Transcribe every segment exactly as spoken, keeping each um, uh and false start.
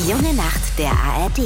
Die junge Nacht der A R D.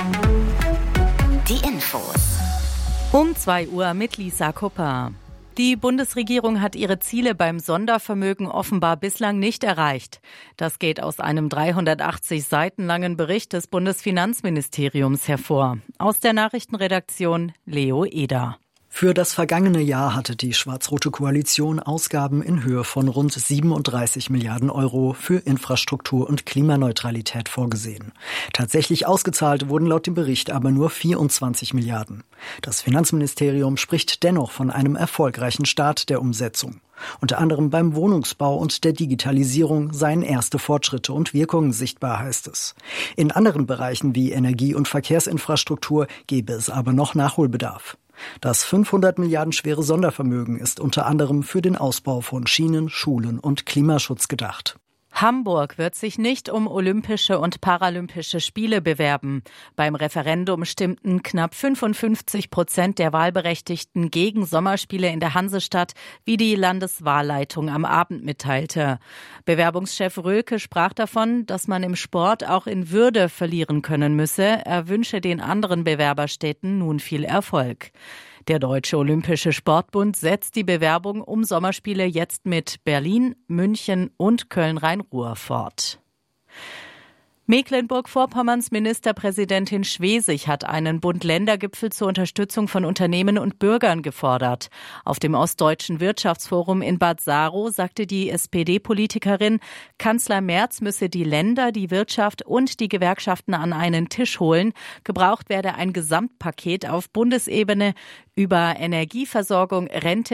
Die Infos. Um zwei Uhr mit Lisa Kupper. Die Bundesregierung hat ihre Ziele beim Sondervermögen offenbar bislang nicht erreicht. Das geht aus einem dreihundertachtzig Seiten langen Bericht des Bundesfinanzministeriums hervor. Aus der Nachrichtenredaktion Leo Eder. Für das vergangene Jahr hatte die schwarz-rote Koalition Ausgaben in Höhe von rund siebenunddreißig Milliarden Euro für Infrastruktur und Klimaneutralität vorgesehen. Tatsächlich ausgezahlt wurden laut dem Bericht aber nur vierundzwanzig Milliarden. Das Finanzministerium spricht dennoch von einem erfolgreichen Start der Umsetzung. Unter anderem beim Wohnungsbau und der Digitalisierung seien erste Fortschritte und Wirkungen sichtbar, heißt es. In anderen Bereichen wie Energie- und Verkehrsinfrastruktur gäbe es aber noch Nachholbedarf. Das fünfhundert Milliarden schwere Sondervermögen ist unter anderem für den Ausbau von Schienen, Schulen und Klimaschutz gedacht. Hamburg wird sich nicht um Olympische und Paralympische Spiele bewerben. Beim Referendum stimmten knapp fünfundfünfzig Prozent der Wahlberechtigten gegen Sommerspiele in der Hansestadt, wie die Landeswahlleitung am Abend mitteilte. Bewerbungschef Röhlke sprach davon, dass man im Sport auch in Würde verlieren können müsse. Er wünsche den anderen Bewerberstädten nun viel Erfolg. Der Deutsche Olympische Sportbund setzt die Bewerbung um Sommerspiele jetzt mit Berlin, München und Köln-Rhein-Ruhr fort. Mecklenburg-Vorpommerns Ministerpräsidentin Schwesig hat einen Bund-Länder-Gipfel zur Unterstützung von Unternehmen und Bürgern gefordert. Auf dem Ostdeutschen Wirtschaftsforum in Bad Saro sagte die S P D-Politikerin, Kanzler Merz müsse die Länder, die Wirtschaft und die Gewerkschaften an einen Tisch holen. Gebraucht werde ein Gesamtpaket auf Bundesebene über Energieversorgung, Rente,